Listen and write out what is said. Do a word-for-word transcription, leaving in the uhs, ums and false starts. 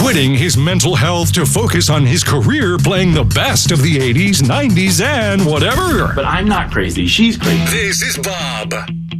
quitting his mental health to focus on his career playing the best of the eighties, nineties, and whatever. But I'm not crazy. She's crazy. This is Bob.